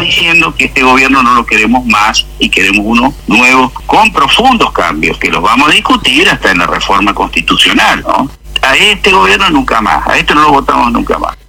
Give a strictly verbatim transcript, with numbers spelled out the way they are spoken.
diciendo que este gobierno no lo queremos más y queremos uno nuevo con profundos cambios, que los vamos a discutir hasta en la reforma constitucional, ¿no? A este gobierno nunca más, a este no lo votamos nunca más.